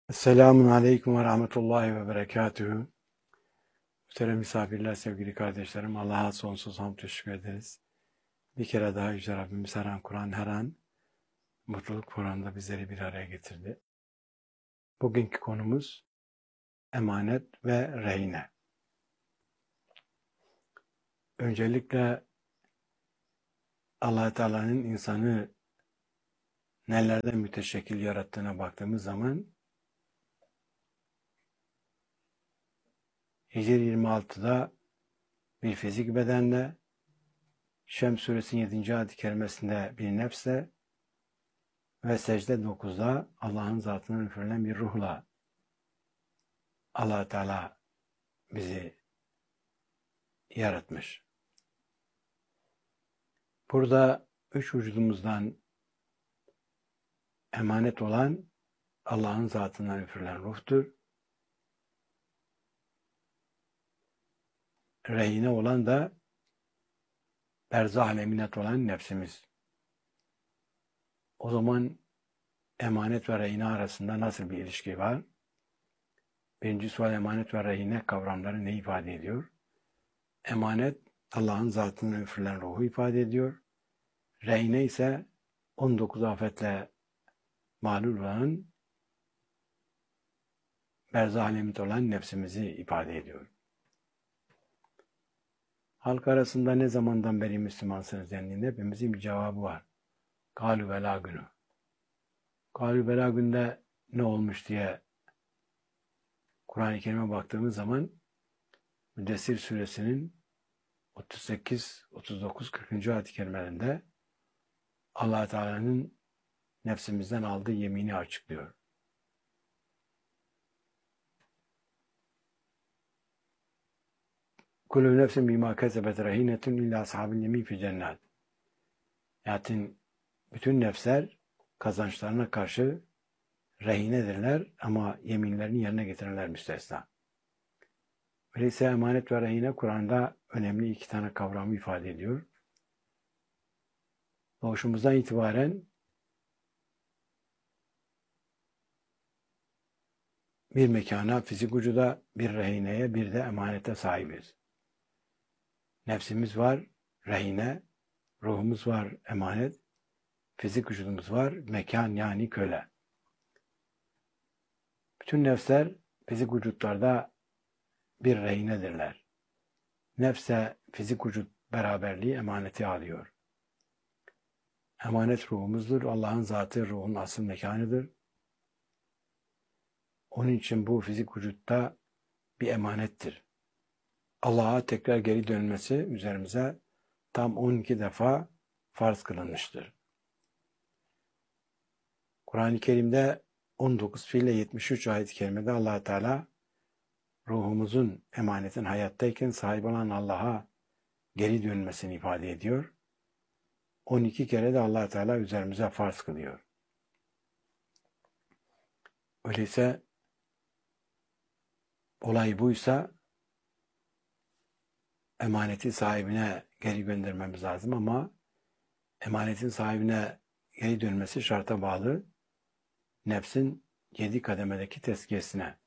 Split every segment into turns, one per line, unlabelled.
Selamun Aleyküm ve Rahmetullahi ve Berekatühü. Muhterem misafirler, sevgili kardeşlerim, Allah'a sonsuz hamd teşekkür ederiz. Bir kere daha Yüce Rabbimiz her an Kur'an, her an mutluluk programında bizleri bir araya getirdi. Bugünkü konumuz emanet ve rehine. Öncelikle Allah Teala'nın insanı nelerden müteşekkil yarattığına baktığımız zaman Hicr 26'da bir fizik bedenle, Şems suresinin 7. ayet-i kerimesinde bir nefsle ve secde 9'da Allah'ın zatından üfürülen bir ruhla Allah Teala bizi yaratmış. Burada üç vücudumuzdan emanet olan Allah'ın zatından üfürülen ruhtur. Rehine olan da berzah aleminat olan nefsimiz. O zaman emanet ve rehine arasında nasıl bir ilişki var? Birinci sual, emanet ve rehine kavramları ne ifade ediyor? Emanet Allah'ın zatından üfürülen ruhu ifade ediyor. Rehine ise 19 afetle mağlul olan, berzah aleminat olan nefsimizi ifade ediyor. Halk arasında ne zamandan beri Müslümansınız dendiğinde hepimizin bir cevabı var. Galü bela günü. Galü bela günde ne olmuş diye Kur'an-ı Kerim'e baktığımız zaman Müddessir suresinin 38, 39, 40. ayet-i kerimelerinde Allah Teala'nın nefsimizden aldığı yemini açıklıyor. Kulü nefsin bima kesebet rehinetun illa ashabil yemin fi cennet. Yani bütün nefsler kazançlarına karşı rehinedirler ama yeminlerini yerine getirenler müstesna. Öyleyse emanet ve rehine Kur'an'da önemli iki tane kavramı ifade ediyor. Doğuşumuzdan itibaren bir mekana, fizik vücuda, bir rehineye, bir de emanete sahibiz. Nefsimiz var, rehine, ruhumuz var, emanet, fizik vücudumuz var, mekan yani köle. Bütün nefsler fizik vücutlarda bir rehinedirler. Nefse fizik vücut beraberliği emaneti alıyor. Emanet ruhumuzdur. Allah'ın zatı ruhun asıl mekanıdır. Onun için bu fizik vücutta bir emanettir. Allah'a tekrar geri dönmesi üzerimize tam 12 defa farz kılınmıştır. Kur'an-ı Kerim'de 19 fiille 73 ayet-i kerimede Allah Teala ruhumuzun emanetin hayattayken sahip olan Allah'a geri dönmesini ifade ediyor. 12 kere de Allah Teala üzerimize farz kılıyor. Öyleyse olay buysa emaneti sahibine geri göndermemiz lazım ama emanetin sahibine geri dönmesi şarta bağlı. Nefsin 7 kademedeki tezkiyesine.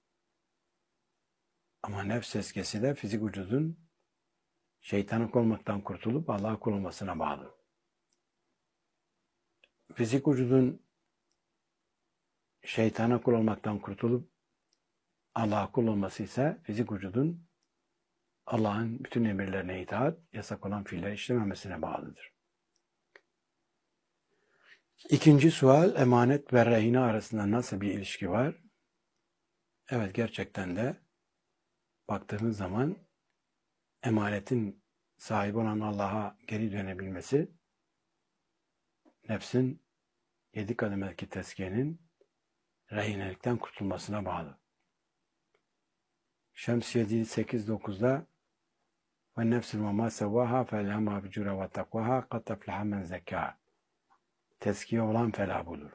Ama nefs tezkiyesi de fizik vücudun şeytanlık olmaktan kurtulup Allah'a kul olmasına bağlı. Fizik vücudun şeytana kul olmaktan kurtulup Allah'a kul olması ise fizik vücudun Allah'ın bütün emirlerine itaat, yasak olan fiiller işlememesine bağlıdır. İkinci sual, emanet ve rehine arasında nasıl bir ilişki var? Evet, gerçekten de baktığımız zaman emanetin sahibi olan Allah'a geri dönebilmesi, nefsin 7 kademedeki tezkiyenin rehinelikten kurtulmasına bağlı. Şems 7-8-9'da ve nefsin ve ma sevvaha felhemâ fücûre ve takvaha kad efleha men zekkâha. Tezkiye olan felah bulur.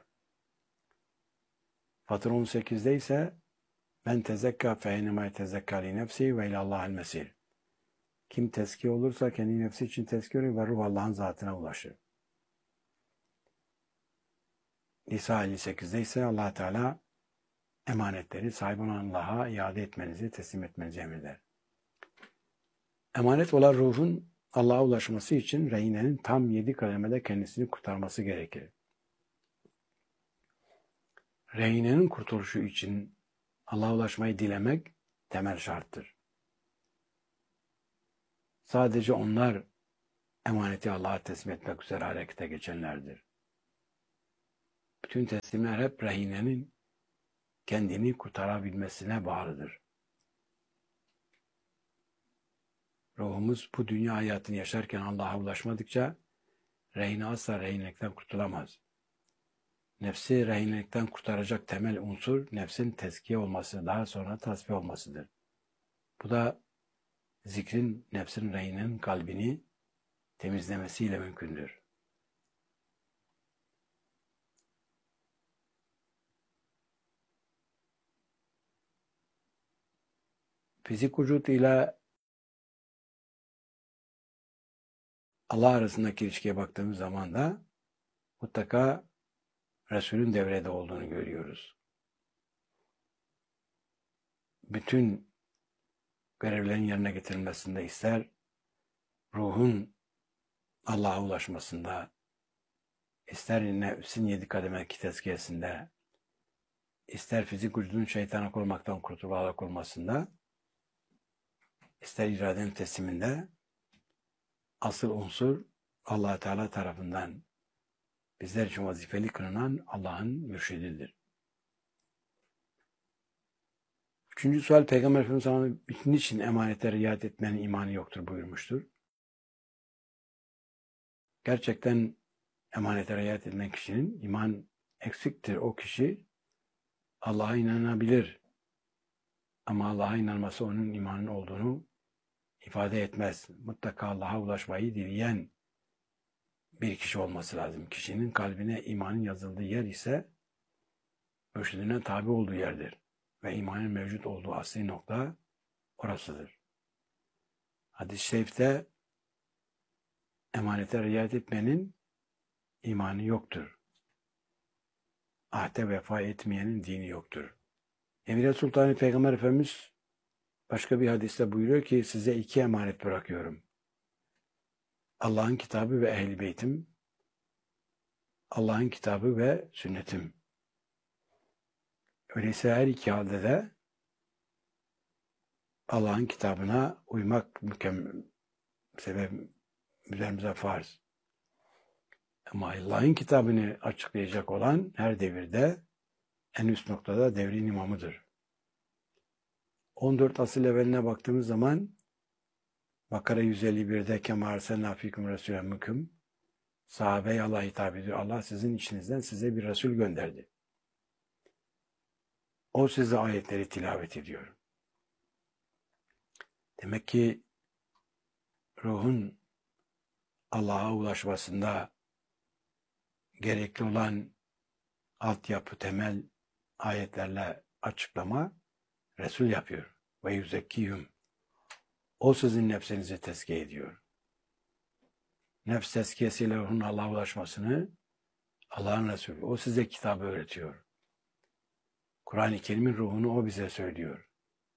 Fatır 18'de ise men tezekka fe ennemâ tezekka li nefsi ve ilallâhel mesir. Kim tezkiye olursa kendi nefsi için tezkiye olur ve ruh Allah'ın zatına ulaşır. Nisa 58'de ise Allah Teala emanetleri sahip olan Allah'a iade etmenizi, teslim etmenizi emreder. Emanet olan ruhun Allah'a ulaşması için rehinenin tam 7 kademede kendisini kurtarması gerekir. Rehinenin kurtuluşu için Allah'a ulaşmayı dilemek temel şarttır. Sadece onlar emaneti Allah'a teslim etmek üzere harekete geçenlerdir. Bütün teslimler hep rehinenin kendini kurtarabilmesine bağlıdır. Ruhumuz bu dünya hayatını yaşarken Allah'a ulaşmadıkça rehine asla rehinelikten kurtulamaz. Nefsi rehinelikten kurtaracak temel unsur nefsin tezkiye olması, daha sonra tasfiye olmasıdır. Bu da zikrin nefsin rehinenin kalbini temizlemesiyle mümkündür. Fizik vücut ile Allah arasındaki ilişkiye baktığımız zaman da mutlaka Resul'ün devrede olduğunu görüyoruz. Bütün görevlerin yerine getirilmesinde ister ruhun Allah'a ulaşmasında, ister nefsin 7 kademeki tezkiyesinde, ister fizik vücudun şeytana korumaktan kurtulup Allah'a korumasında, ister iradenin tesliminde, asıl unsur Allah Teala tarafından bizler için vazifeli kılınan Allah'ın mürşididir. 3. sual Peygamber Efendimiz niçin emanete riayet etmenin imanı yoktur buyurmuştur. Gerçekten emanete riayet eden kişinin iman eksiktir. O kişi Allah'a inanabilir. Ama Allah'a inanması onun imanın olduğunu ifade etmez. Mutlaka Allah'a ulaşmayı dileyen bir kişi olması lazım. Kişinin kalbine imanın yazıldığı yer ise mürşidine tabi olduğu yerdir. Ve imanın mevcut olduğu asli nokta orasıdır. Hadis-i şerifte emanete riayet etmenin imanı yoktur. Ahde vefa etmeyenin dini yoktur. Emir Sultanı Peygamber Efendimiz başka bir hadiste buyuruyor ki size 2 emanet bırakıyorum. Allah'ın kitabı ve ehl-i beytim, Allah'ın kitabı ve sünnetim. Öyleyse her 2 halde de Allah'ın kitabına uymak üzerimize farz. Ama Allah'ın kitabını açıklayacak olan her devirde en üst noktada devrin imamıdır. 14 asıl evveline baktığımız zaman Bakara 151'de Kema arsalna fikum resulen minkum sahabe-i Allah hitap ediyor. Allah sizin içinizden size bir Resul gönderdi. O size ayetleri tilavet ediyor. Demek ki ruhun Allah'a ulaşmasında gerekli olan altyapı, temel ayetlerle açıklama Resul yapıyor. Ve yüzekkiyhum. O sizin nefsinizi tezkiye ediyor. Nefs tezkiyesiyle ruhun Allah'a ulaşmasını Allah'ın Resulü. O size kitabı öğretiyor. Kur'an-ı Kerim'in ruhunu o bize söylüyor.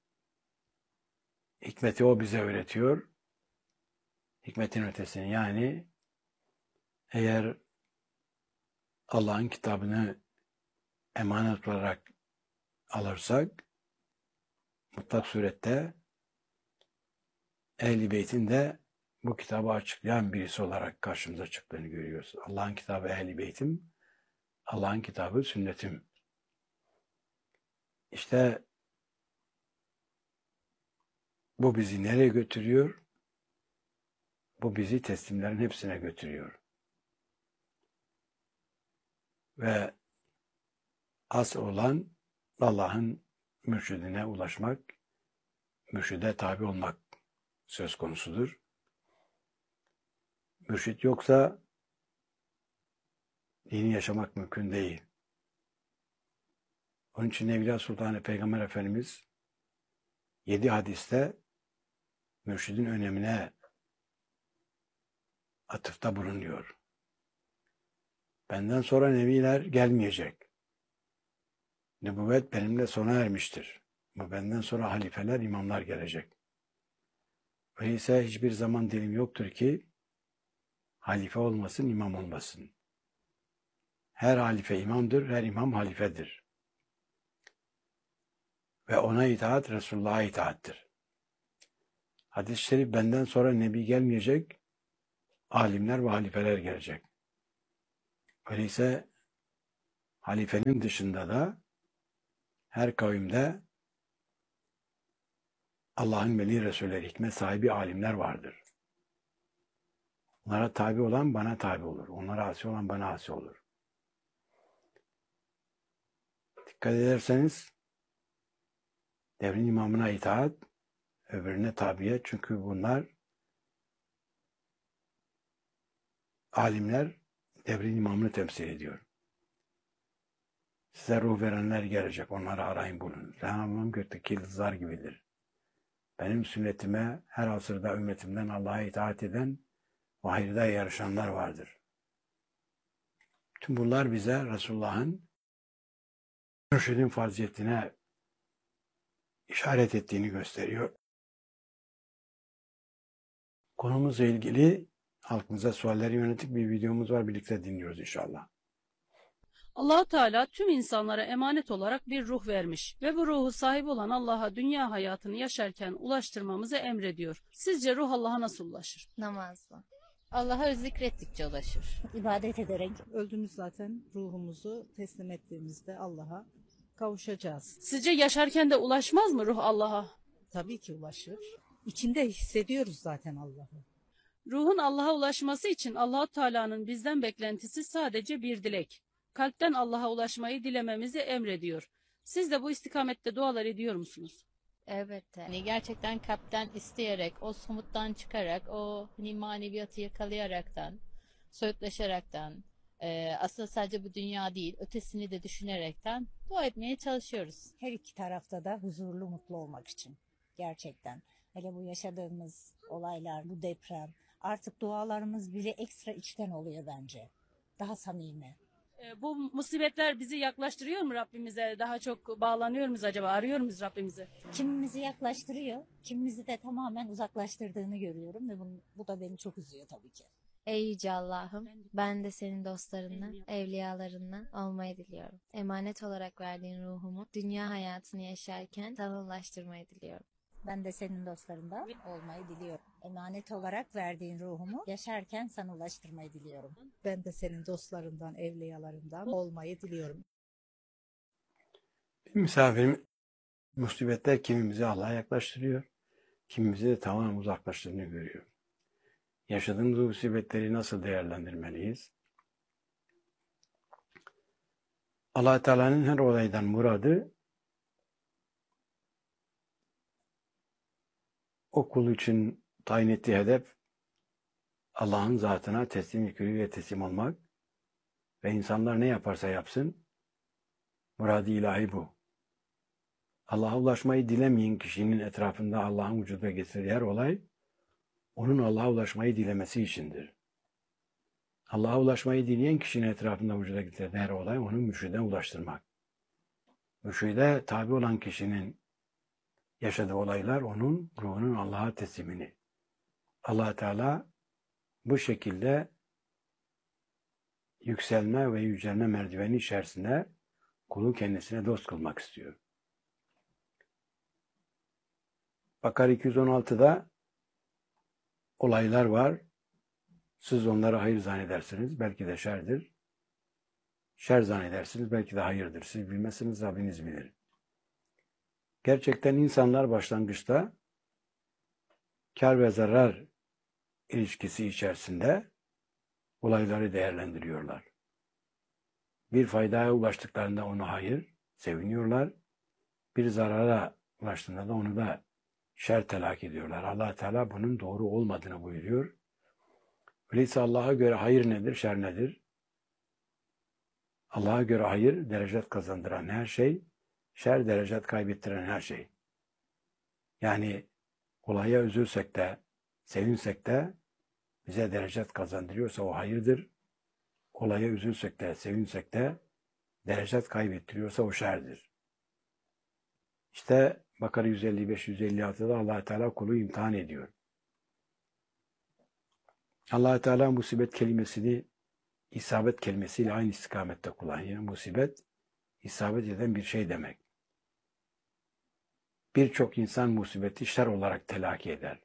Hikmeti o bize öğretiyor. Hikmetin ötesini yani eğer Allah'ın kitabını emanet olarak alırsak mutlak surette Ehl-i Beyt'in de bu kitabı açıklayan birisi olarak karşımıza çıktığını görüyoruz. Allah'ın kitabı Ehl-i Beyt'im, Allah'ın kitabı sünnetim. İşte bu bizi nereye götürüyor? Bu bizi teslimlerin hepsine götürüyor. Ve asıl olan Allah'ın mürşidine ulaşmak, mürşide tabi olmak söz konusudur. Mürşit yoksa dini yaşamak mümkün değil. Onun için Evliya Sultanı Peygamber Efendimiz 7 hadiste mürşidin önemine atıfta bulunuyor. Benden sonra neviler gelmeyecek. Nübüvvet benimle sona ermiştir. Ama benden sonra halifeler, imamlar gelecek. Öyleyse hiçbir zaman dilim yoktur ki halife olmasın, imam olmasın. Her halife imamdır, her imam halifedir. Ve ona itaat Resulullah'a itaattir. Hadis-i şerif benden sonra nebi gelmeyecek, alimler ve halifeler gelecek. Öyleyse halifenin dışında da her kavimde Allah'ın veli Resulleri, hikmet sahibi alimler vardır. Onlara tabi olan bana tabi olur. Onlara asi olan bana asi olur. Dikkat ederseniz devrin imamına itaat, öbürüne tabiyet. Çünkü bunlar alimler devrin imamını temsil ediyor. Size ruh verenler gelecek. Onları arayın bulun. Cenab-ı gökteki yıldızlar gibidir. Benim sünnetime her asırda ümmetimden Allah'a itaat eden ve hayırda yarışanlar vardır. Tüm bunlar bize Resulullah'ın mürşidin farziyetine işaret ettiğini gösteriyor. Konumuzla ilgili halkımıza sualleri yönelik bir videomuz var. Birlikte dinliyoruz inşallah.
Allah Teala tüm insanlara emanet olarak bir ruh vermiş ve bu ruhu sahip olan Allah'a dünya hayatını yaşarken ulaştırmamızı emrediyor. Sizce ruh Allah'a nasıl ulaşır?
Namazla. Allah'a zikrettikçe ulaşır.
İbadet ederek.
Öldüğümüz zaten ruhumuzu teslim ettiğimizde Allah'a kavuşacağız.
Sizce yaşarken de ulaşmaz mı ruh Allah'a?
Tabii ki ulaşır. İçinde hissediyoruz zaten Allah'ı.
Ruhun Allah'a ulaşması için Allah Teala'nın bizden beklentisi sadece bir dilek. Kalpten Allah'a ulaşmayı dilememizi emrediyor. Siz de bu istikamette dualar ediyor musunuz?
Elbette. Hani gerçekten kalpten isteyerek, o somuttan çıkarak, o hani maneviyatı yakalayaraktan, soyutlaşaraktan, aslında sadece bu dünya değil, ötesini de düşünerekten dua etmeye çalışıyoruz.
Her iki tarafta da huzurlu, mutlu olmak için. Gerçekten. Hele bu yaşadığımız olaylar, bu deprem, artık dualarımız bile ekstra içten oluyor bence. Daha samimi.
Bu musibetler bizi yaklaştırıyor mu Rabbimize? Daha çok bağlanıyor muyuz acaba? Arıyor muyuz Rabbimizi?
Kimimizi yaklaştırıyor, kimimizi de tamamen uzaklaştırdığını görüyorum ve bu da beni çok üzüyor tabii ki.
Ey Yüce Allah'ım, ben de senin dostlarından, evliyalarından olmayı diliyorum. Emanet olarak verdiğin ruhumu dünya hayatını yaşarken sana ulaştırmayı diliyorum.
Ben de senin dostlarından olmayı diliyorum. Emanet olarak verdiğin ruhumu yaşarken sana ulaştırmayı diliyorum.
Ben de senin dostlarından, evliyalarından olmayı diliyorum.
Misafirim, musibetler kimimizi Allah'a yaklaştırıyor, kimimizi de tamamen uzaklaştırdığını görüyor. Yaşadığımız musibetleri nasıl değerlendirmeliyiz? Allah Teala'nın her olaydan muradı o kul için tayin ettiği hedef Allah'ın zatına teslim olmak ve insanlar ne yaparsa yapsın muradı ilahi bu. Allah'a ulaşmayı dilemeyen kişinin etrafında Allah'ın vücuda getirdiği her olay onun Allah'a ulaşmayı dilemesi içindir. Allah'a ulaşmayı dileyen kişinin etrafında vücuda getirdiği her olay onu mürşide ulaştırmak. Mürşide tabi olan kişinin yaşadığı olaylar onun ruhunun Allah'a teslimini. Allah Teala bu şekilde yükselme ve yücelme merdiveni içerisinde kulu kendisine dost kılmak istiyor. Bakara 216'da olaylar var. Siz onları hayır zannedersiniz. Belki de şerdir. Şer zannedersiniz. Belki de hayırdır. Siz bilmezsiniz. Rabbiniz bilir. Gerçekten insanlar başlangıçta kar ve zarar ilişkisi içerisinde olayları değerlendiriyorlar. Bir faydaya ulaştıklarında onu hayır, seviniyorlar. Bir zarara ulaştığında da onu da şer telak ediyorlar. Allah Teala bunun doğru olmadığını buyuruyor. Öyleyse Allah'a göre hayır nedir, şer nedir? Allah'a göre hayır, derecet kazandıran her şey, şer derecet kaybettiren her şey. Yani olaya üzülsek de, sevinsek de bize derecet kazandırıyorsa o hayırdır. Olaya üzülsek de, sevinsek de derecet kaybettiriyorsa o şerdir. İşte Bakara 155-156'da Allah Teala kulu imtihan ediyor. Allah Teala musibet kelimesini isabet kelimesiyle aynı istikamette kullanıyor. Musibet, isabet eden bir şey demek. Birçok insan musibeti şer olarak telakki eder.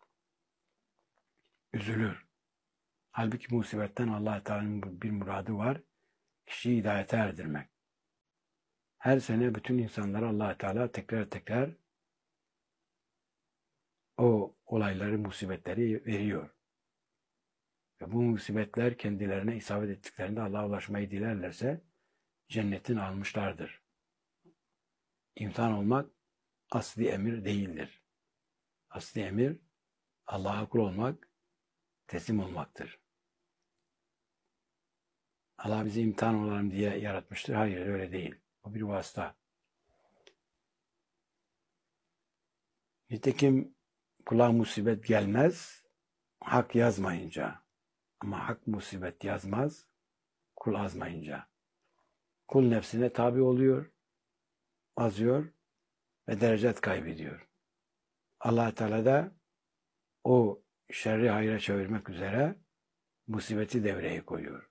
Üzülür. Halbuki musibetten Allah Teala'nın bir muradı var. Kişiyi hidayete erdirmek. Her sene bütün insanlara Allah Teala tekrar tekrar o olayları, musibetleri veriyor. Ve bu musibetler kendilerine isabet ettiklerinde Allah'a ulaşmayı dilerlerse cennetin almışlardır. İmtihan olmak asli emir değildir. Asli emir Allah'a kul olmak, teslim olmaktır. Allah bizi imtihan olalım diye yaratmıştır. Hayır, öyle değil. O bir vasıta. Nitekim kula musibet gelmez, hak yazmayınca. Ama hak musibet yazmaz, kul azmayınca. Kul nefsine tabi oluyor, azıyor ve derecet kaybediyor. Allah Teala da o şerri hayra çevirmek üzere musibeti devreye koyuyor.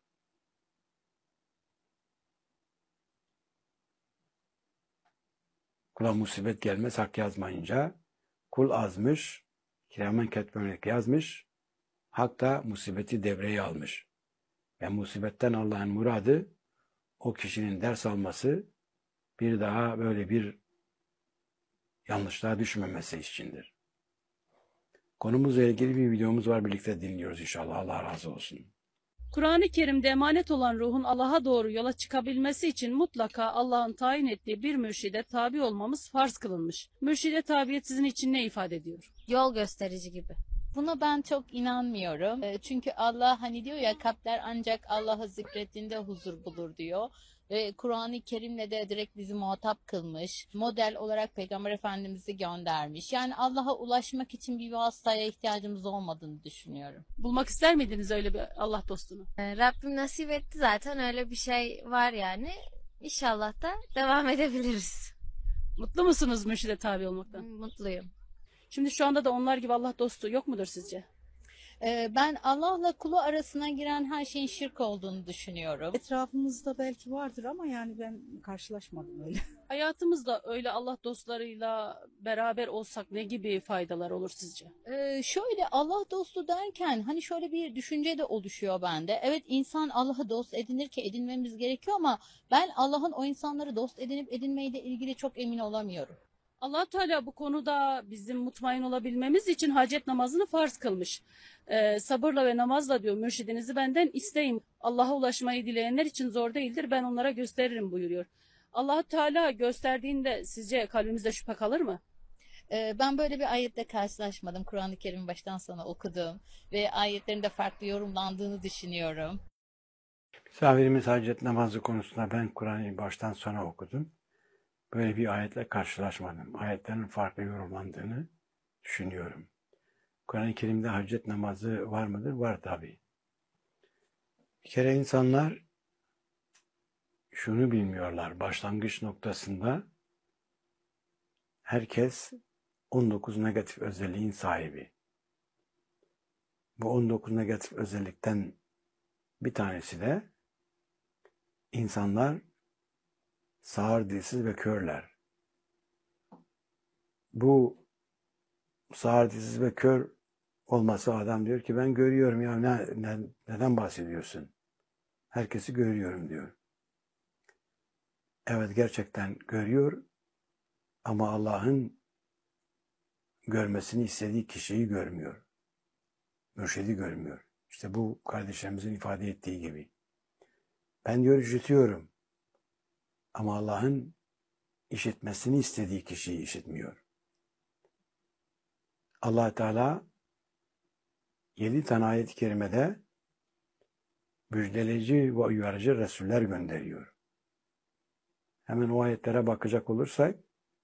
Kula musibet gelmez hak yazmayınca kul azmış, kiramen ketbemek yazmış, hak da musibeti devreye almış. Ve musibetten Allah'ın muradı o kişinin ders alması, bir daha böyle bir yanlışlığa düşmemesi içindir. Konumuzla ilgili bir videomuz var. Birlikte dinliyoruz inşallah. Allah razı olsun.
Kur'an-ı Kerim'de emanet olan ruhun Allah'a doğru yola çıkabilmesi için mutlaka Allah'ın tayin ettiği bir mürşide tabi olmamız farz kılınmış. Mürşide tabiyet sizin için ne ifade ediyor?
Yol gösterici gibi. Buna ben çok inanmıyorum. Çünkü Allah hani diyor ya, kalpler ancak Allah'ı zikrettiğinde huzur bulur diyor. Ve Kur'an-ı Kerim'le de direkt bizi muhatap kılmış. Model olarak Peygamber Efendimiz'i göndermiş. Yani Allah'a ulaşmak için bir vasıtaya ihtiyacımız olmadığını düşünüyorum.
Bulmak ister miydiniz öyle bir Allah dostunu?
Rabbim nasip etti, zaten öyle bir şey var yani. İnşallah da devam edebiliriz.
Mutlu musunuz mürşide tabi olmaktan?
Mutluyum.
Şimdi şu anda da onlar gibi Allah dostu yok mudur sizce?
Ben Allah'la kulu arasına giren her şeyin şirk olduğunu düşünüyorum.
Etrafımızda belki vardır ama yani ben karşılaşmadım öyle.
Hayatımızda öyle Allah dostlarıyla beraber olsak ne gibi faydalar olur sizce?
Şöyle Allah dostu derken hani şöyle bir düşünce de oluşuyor bende. Evet, insan Allah'ı dost edinir ki edinmemiz gerekiyor ama ben Allah'ın o insanları dost edinip edinmeyle ilgili çok emin olamıyorum.
Allah Teala bu konuda bizim mutmain olabilmemiz için hacet namazını farz kılmış. Sabırla ve namazla diyor mürşidinizi benden isteyin. Allah'a ulaşmayı dileyenler için zor değildir, ben onlara gösteririm buyuruyor. Allah Teala gösterdiğinde sizce kalbimizde şüphe kalır mı?
Ben böyle bir ayetle karşılaşmadım. Kur'an-ı Kerim'i baştan sona okudum ve ayetlerin de farklı yorumlandığını düşünüyorum.
Misafirimiz hacet namazı konusunda ben Kur'an'ı baştan sona okudum. Böyle bir ayetle karşılaşmadım. Ayetlerin farklı yorumlandığını düşünüyorum. Kur'an-ı Kerim'de hacet namazı var mıdır? Var tabii. Bir kere insanlar şunu bilmiyorlar. Başlangıç noktasında herkes 19 negatif özelliğin sahibi. Bu 19 negatif özellikten bir tanesi de insanlar sağır, dilsiz ve körler. Bu sağır, dilsiz ve kör olması, adam diyor ki ben görüyorum ya, neden bahsediyorsun? Herkesi görüyorum diyor. Evet, gerçekten görüyor ama Allah'ın görmesini istediği kişiyi görmüyor. Mürşidi görmüyor. İşte bu kardeşlerimizin ifade ettiği gibi. Ben diyor işitiyorum ama Allah'ın işitmesini istediği kişiyi işitmiyor. Allah Teala 7 tane ayet-i kerimede müjdeleyici ve uyarıcı Resuller gönderiyor. Hemen o ayetlere bakacak olursak,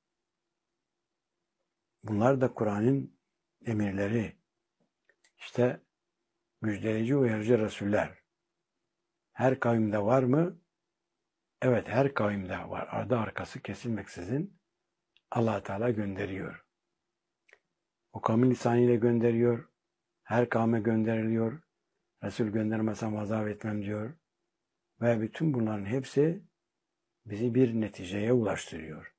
bunlar da Kur'an'ın emirleri. İşte müjdeleyici ve uyarıcı Resuller her kavimde var mı? Evet, her kavimde var. Ardı arkası kesilmeksizin Allah Teala gönderiyor. O kavmin lisanıyla gönderiyor. Her kavme gönderiliyor. Resul göndermesem azap etmem diyor. Ve bütün bunların hepsi bizi bir neticeye ulaştırıyor.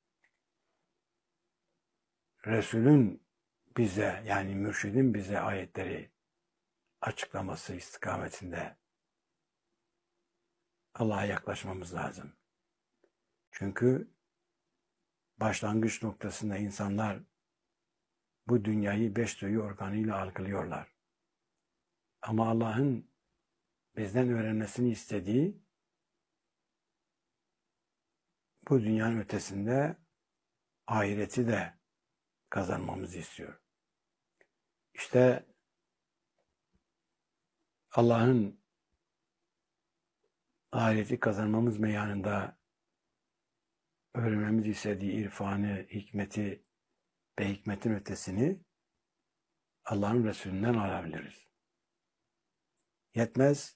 Resulün bize, yani mürşidin bize ayetleri açıklaması istikametinde Allah'a yaklaşmamız lazım. Çünkü başlangıç noktasında insanlar bu dünyayı 5 duyu organıyla algılıyorlar. Ama Allah'ın bizden öğrenmesini istediği bu dünyanın ötesinde ahireti de kazanmamızı istiyor. İşte Allah'ın ahireti kazanmamız meyanında öğrenmemiz istediği irfanı, hikmeti ve hikmetin ötesini Allah'ın Resulünden alabiliriz. Yetmez.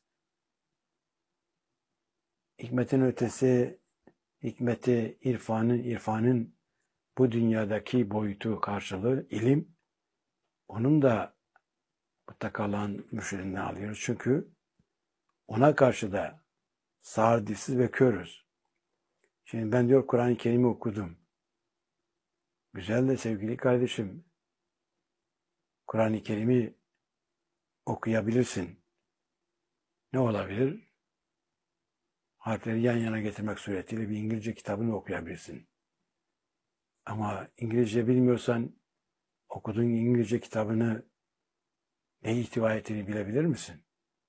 Hikmetin ötesi, hikmeti, irfanın bu dünyadaki boyutu karşılığı ilim. Onun da mutlaka Allah'ın mürşidinden alıyoruz. Çünkü ona karşı da sağır, dilsiz ve körüz. Şimdi ben diyor Kur'an-ı Kerim'i okudum. Güzel de sevgili kardeşim, Kur'an-ı Kerim'i okuyabilirsin. Ne olabilir? Harfleri yan yana getirmek suretiyle bir İngilizce kitabını okuyabilirsin. Ama İngilizce bilmiyorsan okuduğun İngilizce kitabını ne ihtiva ettiğini bilebilir misin?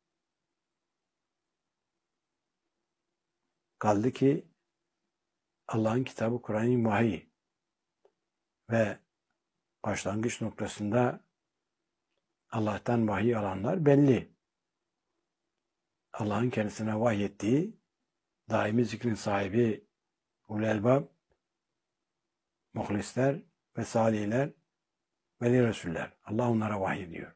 Kaldı ki Allah'ın kitabı Kur'an-ı vahiy ve başlangıç noktasında Allah'tan vahiy alanlar belli. Allah'ın kendisine vahyettiği daimi zikrin sahibi ulul elbab, muhlisler ve salihler, veli resuller. Allah onlara vahyediyor.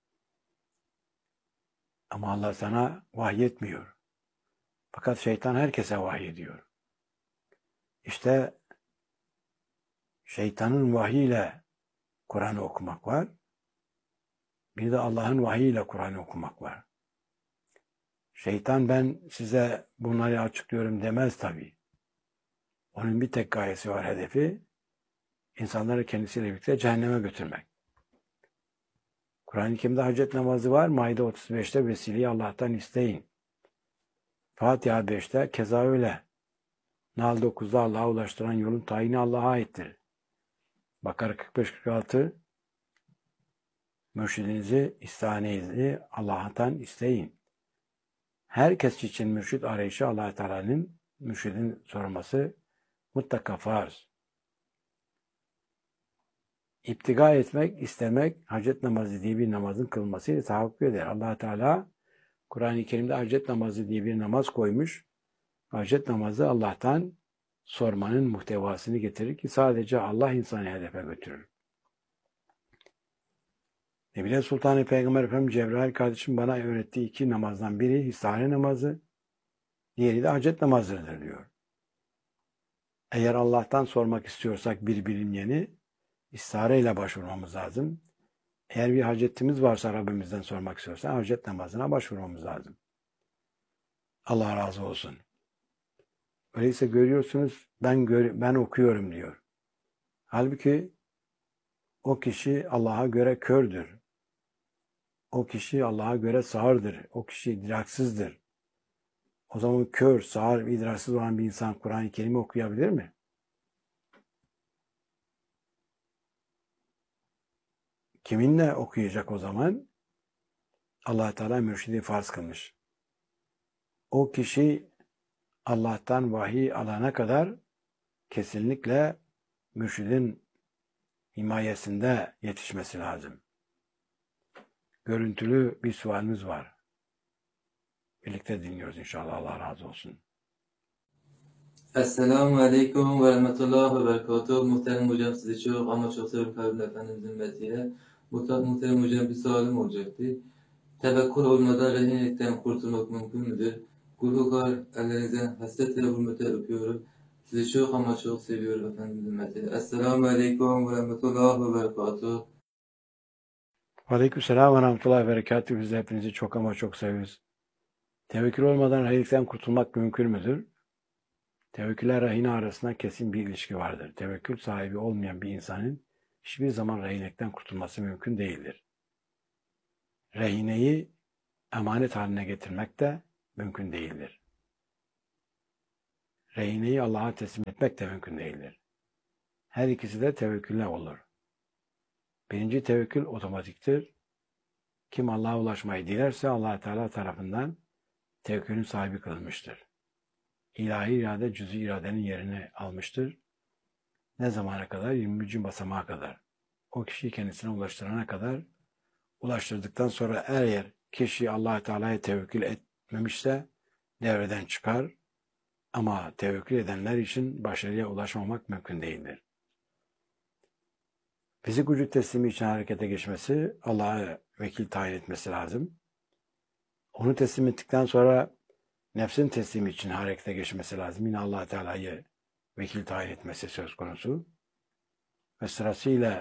Ama Allah sana vahyetmiyor. Fakat şeytan herkese vahyediyor. İşte şeytanın vahyiyle Kur'an'ı okumak var. Bir de Allah'ın vahyiyle Kur'an'ı okumak var. Şeytan ben size bunları açıklıyorum demez tabii. Onun bir tek gayesi var, hedefi. İnsanları kendisiyle birlikte cehenneme götürmek. Kur'an-ı Kerim'de hacet namazı var. Maide 35'te vesileyi Allah'tan isteyin. Fatiha 5'te keza öyle. Nahl 9'da Allah'a ulaştıran yolun tayini Allah'a aittir. Bakara 45-46 mürşidinizi, istihanenizi Allah'tan isteyin. Herkes için mürşid arayışı Allah Teala'nın mürşidin sorması mutlaka farz. İptiga etmek, istemek, hacet namazı diye bir namazın kılmasıyla tahakkuk eder. Allah Teala Kur'an-ı Kerim'de hacet namazı diye bir namaz koymuş. Hacet namazı Allah'tan sormanın muhtevasını getirir ki sadece Allah insanı hedefe götürür. Nebile Sultan-ı Peygamber Efendimiz Cebrail kardeşim bana öğrettiği 2 namazdan biri istihare namazı, diğeri de hacet namazıdır diyor. Eğer Allah'tan sormak istiyorsak bir bilinmeyeni istihareyle başvurmamız lazım. Eğer bir hacetimiz varsa Rabbimizden sormak istiyorsak hacet namazına başvurmamız lazım. Allah razı olsun. Öyleyse görüyorsunuz ben okuyorum diyor. Halbuki o kişi Allah'a göre kördür. O kişi Allah'a göre sağırdır. O kişi idraksızdır. O zaman kör, sağır ve idraksız olan bir insan Kur'an-ı Kerim'i okuyabilir mi? Kiminle okuyacak o zaman? Allah Teala mürşidi farz kılmış. O kişi Allah'tan vahiy alana kadar kesinlikle mürşidin himayesinde yetişmesi lazım. Görüntülü bir sualimiz var. Birlikte dinliyoruz inşallah. Allah razı olsun.
Esselamu Aleyküm ve Rahmetullah ve Berekatuhu. Muhterem hocam sizi çok ama çok seviyorum kalbimle Efendimizin hürmetiyle. Muhterem hocam bir sualim olacaktı. Tevekkül olmadan rehinlikten kurtulmak mümkün müdür? Gurulgar ellerinizden hasretle hürmete öpüyorum. Sizi çok ama çok seviyorum efendim hürmetiyle. Esselamu Aleyküm ve Rahmetullah ve Berekatuhu.
Aleykümselam ve rahmetullahi ve berekatühü. Biz de hepinizi çok ama çok seviyoruz. Tevekkül olmadan rehinelikten kurtulmak mümkün müdür? Tevekkülle rehine arasında kesin bir ilişki vardır. Tevekkül sahibi olmayan bir insanın hiçbir zaman rehinelikten kurtulması mümkün değildir. Rehineyi emanet haline getirmek de mümkün değildir. Rehineyi Allah'a teslim etmek de mümkün değildir. Her ikisi de tevekkülle olur. Birinci tevekkül otomatiktir. Kim Allah'a ulaşmayı dilerse Allah Teala tarafından tevekkülün sahibi kılınmıştır. İlahi irade cüz-i iradenin yerini almıştır. Ne zamana kadar? 20. basamağa kadar. O kişiyi kendisine ulaştırana kadar, ulaştırdıktan sonra eğer kişi Allah Teala'ya tevekkül etmemişse devreden çıkar. Ama tevekkül edenler için başarıya ulaşmamak mümkün değildir. Fizik vücut teslimi için harekete geçmesi, Allah'a vekil tayin etmesi lazım. Onu teslim ettikten sonra nefsin teslimi için harekete geçmesi lazım. Yine Allah Teala'yı vekil tayin etmesi söz konusu. Ve sırasıyla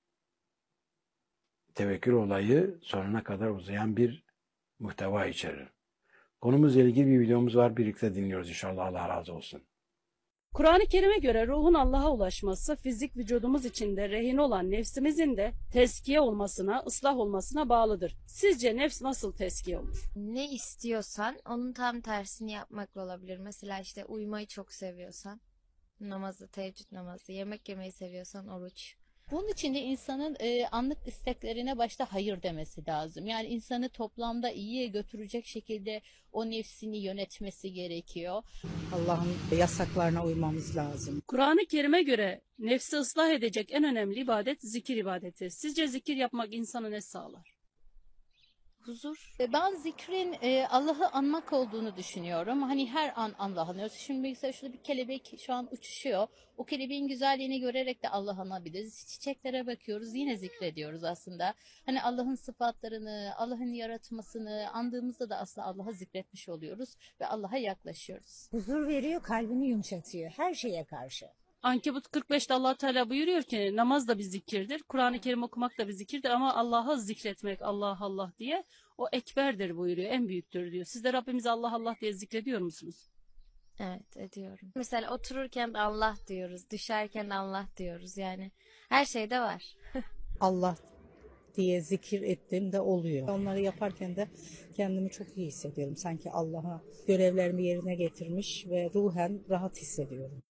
tevekkül olayı sonuna kadar uzayan bir muhteva içerir. Konumuzla ilgili bir videomuz var. Birlikte dinliyoruz inşallah. Allah razı olsun.
Kur'an-ı Kerim'e göre ruhun Allah'a ulaşması, fizik vücudumuz içinde rehin olan nefsimizin de tezkiye olmasına, ıslah olmasına bağlıdır. Sizce nefs nasıl tezkiye olur?
Ne istiyorsan onun tam tersini yapmakla olabilir. Mesela işte uyumayı çok seviyorsan namazı, teheccüd namazı, yemek yemeyi seviyorsan oruç.
Bunun için de insanın anlık isteklerine başta hayır demesi lazım. Yani insanı toplamda iyiye götürecek şekilde o nefsini yönetmesi gerekiyor.
Allah'ın yasaklarına uymamız lazım.
Kur'an-ı Kerim'e göre nefsi ıslah edecek en önemli ibadet zikir ibadeti. Sizce zikir yapmak insana ne sağlar?
Huzur.
Ben zikrin Allah'ı anmak olduğunu düşünüyorum. Hani her an Allah'ı anıyoruz. Şimdi mesela şurada bir kelebek şu an uçuşuyor. O kelebeğin güzelliğini görerek de Allah'ı anabiliriz. Çiçeklere bakıyoruz, yine zikrediyoruz aslında. Hani Allah'ın sıfatlarını, Allah'ın yaratmasını andığımızda da aslında Allah'ı zikretmiş oluyoruz ve Allah'a yaklaşıyoruz.
Huzur veriyor, kalbini yumuşatıyor her şeye karşı.
Ankebut 45'te Allah Teala buyuruyor ki namaz da bir zikirdir. Kur'an-ı Kerim okumak da bir zikirdir ama Allah'ı zikretmek Allah Allah diye o ekberdir buyuruyor. En büyüktür diyor. Siz de Rabbimizi Allah Allah diye zikrediyor musunuz?
Evet, ediyorum. Mesela otururken Allah diyoruz, düşerken Allah diyoruz. Yani her şeyde var.
Allah diye zikir ettiğimde oluyor. Onları yaparken de kendimi çok iyi hissediyorum. Sanki Allah'a görevlerimi yerine getirmiş ve ruhen rahat hissediyorum.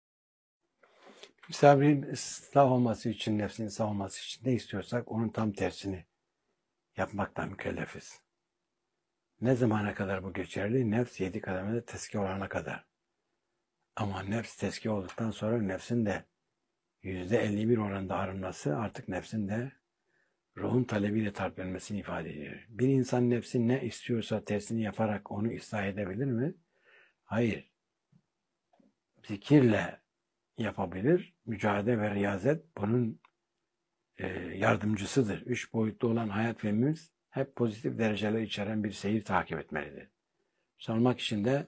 Misafirin ıslah olması için, nefsinin ıslah olması için ne istiyorsak onun tam tersini yapmaktan mükellefiz. Ne zamana kadar bu geçerli? Nefs 7 kademede tezkiye olana kadar. Ama nefs tezkiye olduktan sonra nefsin de %51 oranında arınması artık nefsin de ruhun talebiyle tarif edilmesini ifade ediyor. Bir insan nefsi ne istiyorsa tersini yaparak onu ıslah edebilir mi? Hayır. Zikirle yapabilir. Mücadele ve riyazet bunun yardımcısıdır. 3 boyutlu olan hayat filmimiz hep pozitif dereceler içeren bir seyir takip etmelidir. Sormak için de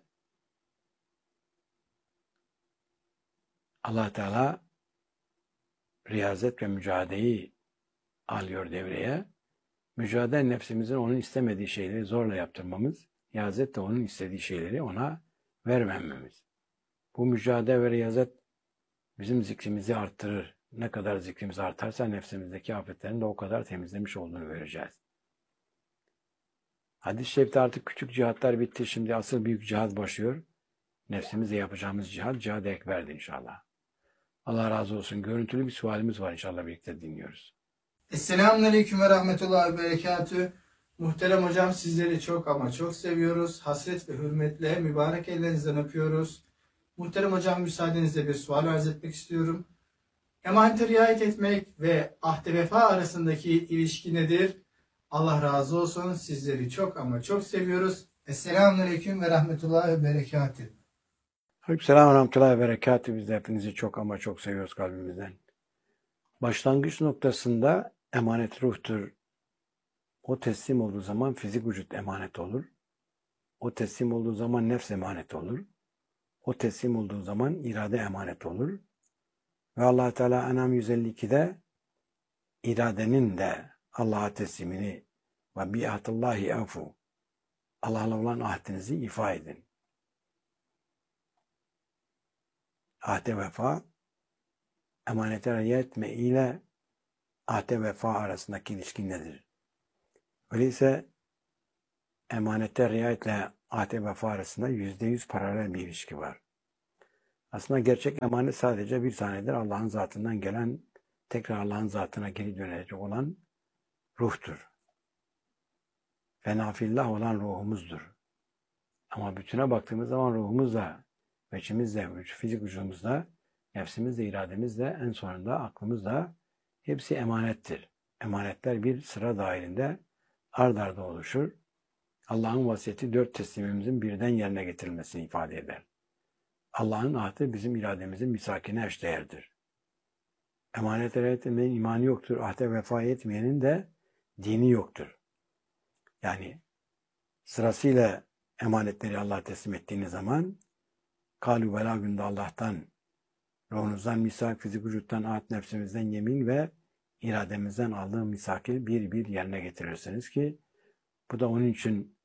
Allah Teala riyazet ve mücadeleyi alıyor devreye. Mücadele nefsimizin onun istemediği şeyleri zorla yaptırmamız, riyazet de onun istediği şeyleri ona vermememiz. Bu mücadele ve riyazet bizim zikrimizi arttırır. Ne kadar zikrimiz artarsa nefsimizdeki afetlerin de o kadar temizlemiş olduğunu göreceğiz. Hadis-i şerifte artık küçük cihatlar bitti. Şimdi asıl büyük cihat başlıyor. Nefsimizle yapacağımız cihat, cihad-ı ekberdir inşallah. Allah razı olsun. Görüntülü bir sualimiz var inşallah birlikte dinliyoruz.
Selamünaleyküm ve rahmetullahi ve berekatü. Muhterem hocam, sizleri çok ama çok seviyoruz. Hasret ve hürmetle mübarek ellerinizden öpüyoruz. Muhterem hocam, müsaadenizle bir sual arz etmek istiyorum. Emanete riayet etmek ve ahde vefa arasındaki ilişki nedir? Allah razı olsun. Sizleri çok ama çok seviyoruz. Selamünaleyküm ve rahmetullahi ve berekatü.
Aleykümselam ve rahmetullahi ve berekatü. Biz de hepinizi çok ama çok seviyoruz kalbimizden. Başlangıç noktasında emanet ruhtur. O teslim olduğu zaman fizik vücut emanet olur. O teslim olduğu zaman nefs emanet olur. O teslim olduğu zaman irade emanet olur. Ve Allah Teala En'am 152'de iradenin de Allah'a teslimini ve bi'ahdillahi evfu, Allah'la olan ahdinizi ifa edin. Ahde vefa, emanete riayet etme ile ahde vefa arasındaki ilişki nedir? Öyleyse emanete riayetle ahde vefa arasında %100 paralel bir ilişki var. Aslında gerçek emanet sadece bir tanedir. Allah'ın zatından gelen, tekrar Allah'ın zatına geri dönecek olan ruhtur. Fenafillah olan ruhumuzdur. Ama bütüne baktığımız zaman ruhumuzla, veçimizle, fizik vücudumuzla, nefsimizle, irademizle, en sonunda aklımızla hepsi emanettir. Emanetler bir sıra dahilinde ard arda oluşur. Allah'ın vasiyeti 4 teslimimizin birden yerine getirilmesini ifade eder. Allah'ın ahdi bizim irademizin misakine eşdeğerdir. Emanete riayet etmeyenin imanı yoktur. Ahde vefa etmeyenin de dini yoktur. Yani sırasıyla emanetleri Allah'a teslim ettiğiniz zaman kâlû velâ günde Allah'tan, ruhunuzdan misak, fizik vücuttan, ahd, nefsimizden yemin ve irademizden aldığım misaki bir bir yerine getirirsiniz ki bu da onun için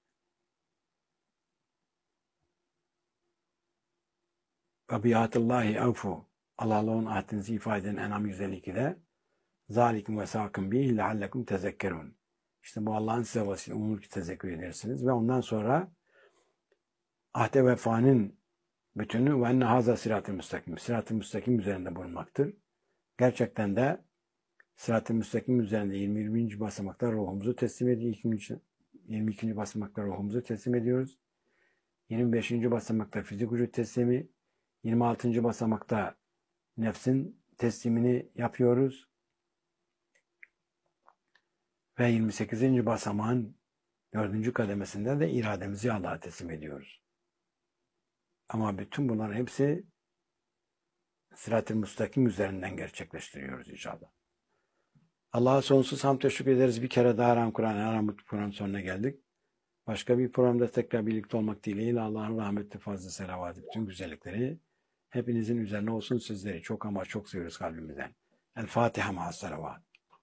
ve bi'ahdillahi evfu, Allah'la onun ahdinizi ifade eden En'am 152'de zâlikum vesâkım bih leallekum tezekkerûn. İşte bu Allah'ın size vasile umur ki tezekkür edersiniz ve ondan sonra ahde vefanın bütünü ve enne haza sırat-ı müstakim. Sırat-ı müstakim üzerinde bulunmaktır. Gerçekten de sırat-ı müstakim üzerinde 20. basamakta ruhumuzu teslim ediyoruz. 22. basamakta ruhumuzu teslim ediyoruz. 25. basamakta fizik vücut teslimi, 26. basamakta nefsin teslimini yapıyoruz. Ve 28. basamağın 4. kademesinde de irademizi Allah'a teslim ediyoruz. Ama bütün bunların hepsi sırat-ı müstakim üzerinden gerçekleştiriyoruz inşallah. Allah'a sonsuz hamd teşekkür ederiz. Bir kere daha Aram Kur'an, Aram Kur'an sonuna geldik. Başka bir programda tekrar birlikte olmak dileğiyle Allah'ın rahmeti, fazla selavatı, bütün güzellikleri hepinizin üzerine olsun. Sizleri çok ama çok seviyoruz kalbimizden. El Fatiha ma'as salavat.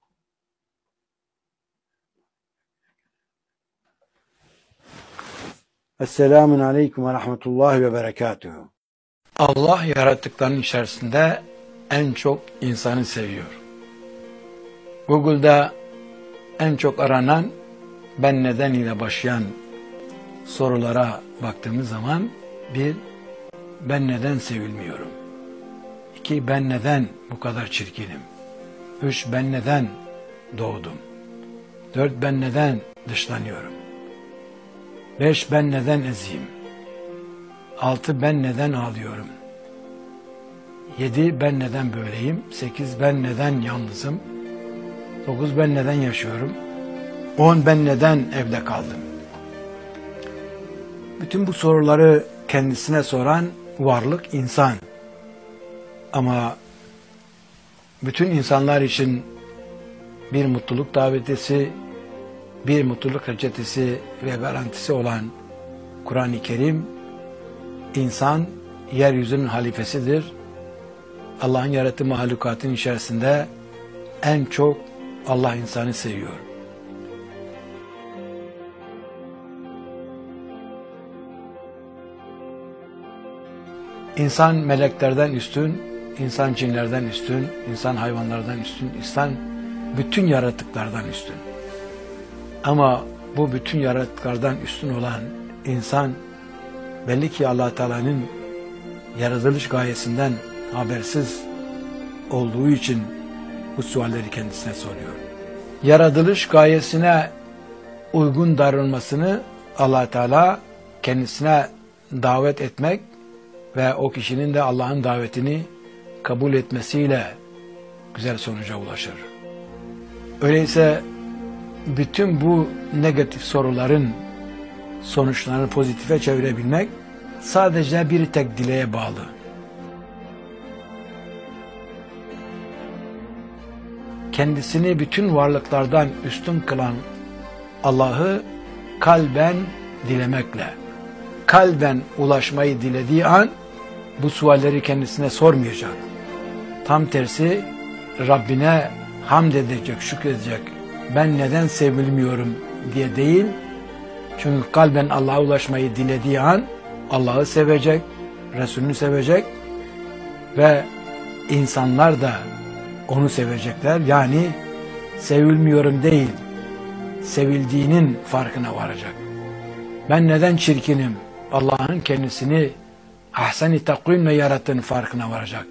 Esselamun aleyküm ve rahmetullahi ve berekatuhu. Allah yarattıklarının içerisinde en çok insanı seviyor. Google'da en çok aranan ben neden ile başlayan sorulara baktığımız zaman 1. Ben neden sevilmiyorum? 2. Ben neden bu kadar çirkinim? 3. Ben neden doğdum? 4. Ben neden dışlanıyorum? 5. Ben neden eziyim? 6. Ben neden ağlıyorum? 7. Ben neden böyleyim? 8. Ben neden yalnızım? 9. Ben neden yaşıyorum? 10. Ben neden evde kaldım? Bütün bu soruları kendisine soran varlık insan. Ama bütün insanlar için bir mutluluk davetisi, bir mutluluk reçetesi ve garantisi olan Kur'an-ı Kerim, insan yeryüzünün halifesidir. Allah'ın yarattığı mahlukatın içerisinde en çok Allah insanı seviyor. İnsan meleklerden üstün, insan cinlerden üstün, insan hayvanlardan üstün, insan bütün yaratıklardan üstün. Ama bu bütün yaratıklardan üstün olan insan belli ki Allah Teala'nın yaratılış gayesinden habersiz olduğu için bu sualleri kendisine soruyor. Yaratılış gayesine uygun davranmasını Allah Teala kendisine davet etmek ve o kişinin de Allah'ın davetini kabul etmesiyle güzel sonuca ulaşır. Öyleyse bütün bu negatif soruların sonuçlarını pozitife çevirebilmek sadece bir tek dileğe bağlı. Kendisini bütün varlıklardan üstün kılan Allah'ı kalben dilemekle, kalben ulaşmayı dilediği an bu sualleri kendisine sormayacak. Tam tersi Rabbine hamd edecek, şükredecek. Ben neden sevilmiyorum diye değil. Çünkü kalben Allah'a ulaşmayı dilediği an Allah'ı sevecek, Resulünü sevecek ve insanlar da onu sevecekler. Yani sevilmiyorum değil, sevildiğinin farkına varacak. Ben neden çirkinim? Allah'ın kendisini ahsen-i takvimle yarattığının farkına varacak.